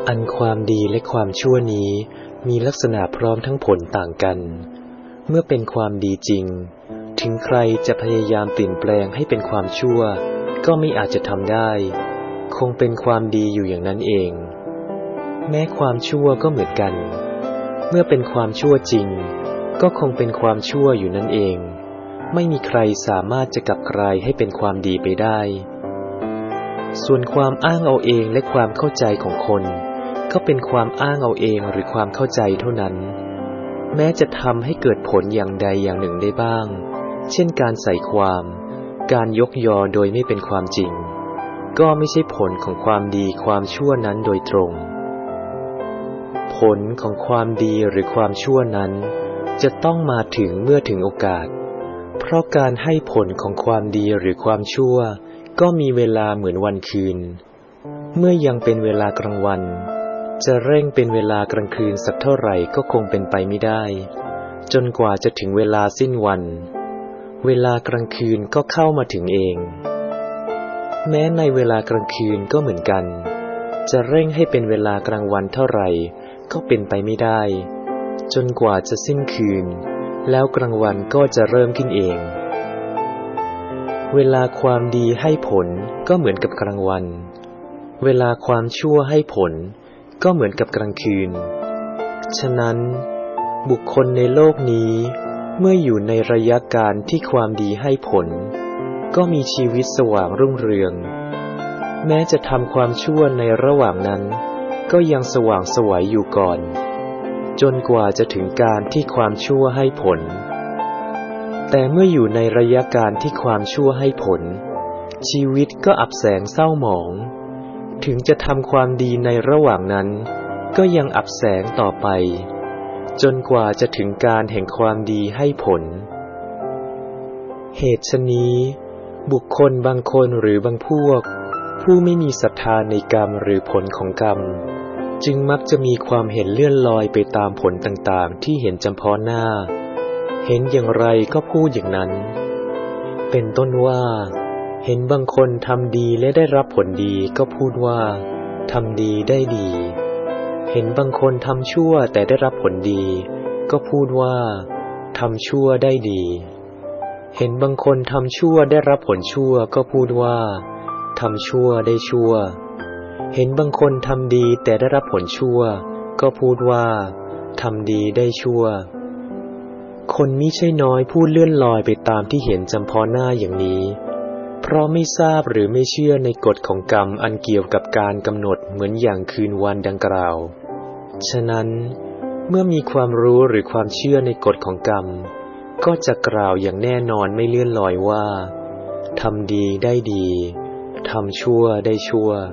อันความดีและความชั่วนี้มีลักษณะพร้อมทั้งผลต่างกันเมื่อเป็นความดีจริงถึงใครจะพยายามเปลี่ยนแปลงให้เป็นความชั่วก็ไม่อาจจะทำได้คงเป็นความดีอยู่อย่างนั้นเองแม้ความชั่วก็เหมือนกันเมื่อเป็นความชั่วจริงก็คงเป็นความชั่วอยู่นั่นเองไม่มีใครสามารถจะกลับกลายให้เป็นความดีไปได้ส่วนความอ้างเอาเองและความเข้าใจของคนก็เป็นความอ้างเอาเองหรือความเข้าใจเท่านั้นแม้จะทำให้เกิดผลอย่างใดอย่างหนึ่งได้บ้างเช่นการใส่ความการยกยอโดยไม่เป็นความจริงก็ไม่ใช่ผลของความดีความชั่วนั้นโดยตรงผลของความดีหรือความชั่วนั้นจะต้องมาถึงเมื่อถึงโอกาสเพราะการให้ผลของความดีหรือความชั่วก็มีเวลาเหมือนวันคืนเมื่อยังเป็นเวลากลางวันจะเร่งเป็นเวลากลางคืนสักเท่าไหร่ก็คงเป็นไปไม่ได้จนกว่าจะถึงเวลาสิ้นวันเวลากลางคืนก็เข้ามาถึงเองแม้ในเวลากลางคืนก็เหมือนกันจะเร่งให้เป็นเวลากลางวันเท่าไหร่ก็เป็นไปไม่ได้จนกว่าจะสิ้นคืนแล้วกลางวันก็จะเริ่มขึ้นเองเวลาความดีให้ผลก็เหมือนกับกลางวันเวลาความชั่วให้ผลก็เหมือนกับกลางคืนฉะนั้นบุคคลในโลกนี้เมื่ออยู่ในระยะการที่ความดีให้ผลก็มีชีวิตสว่างรุ่งเรืองแม้จะทำความชั่วในระหว่างนั้นก็ยังสว่างไสวอยู่ก่อนจนกว่าจะถึงการที่ความชั่วให้ผลแต่เมื่ออยู่ในระยะการที่ความชั่วให้ผลชีวิตก็อับแสงเศร้าหมองถึงจะทำความดีในระหว่างนั้นก็ยังอับแสงต่อไปจนกว่าจะถึงการแห่งความดีให้ผลเหตุฉะนี้บุคคลบางคนหรือบางพวกผู้ไม่มีศรัทธาในกรรมหรือผลของกรรมจึงมักจะมีความเห็นเลื่อนลอยไปตามผลต่างๆที่เห็นเฉพาะหน้าเห็นอย่างไรก็พูดอย่างนั้นเป็นต้นว่าเห็นบางคนทำดีและได้รับผลดีก็พูดว่าทำดีได้ดีเห็นบางคนทำชั่วแต่ได้รับผลดีก็พูดว่าทำชั่วได้ดีเห็นบางคนทำชั่วได้รับผลชั่วก็พูดว่าทำชั่วได้ชั่วเห็นบางคนทำดีแต่ได้รับผลชั่วก็พูดว่าทำดีได้ชั่วคนมิใช่น้อยพูดเลื่อนลอยไปตามที่เห็นเฉพาะหน้าอย่างนี้เพราะไม่ทราบหรือไม่เชื่อในกฎของกรรมอันเกี่ยวกับการกำหนดเหมือนอย่างคืนวันดังกล่าวฉะนั้นเมื่อมีความรู้หรือความเชื่อในกฎของกรรมก็จะกล่าวอย่างแน่นอนไม่เลื่อนลอยว่าทำดีได้ดีทำชั่วได้ชั่ว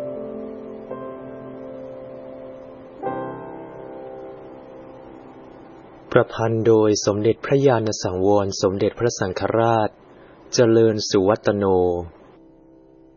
ประพันธ์โดยสมเด็จพระญาณสังวรสมเด็จพระสังฆราชเจริญสุวัตโน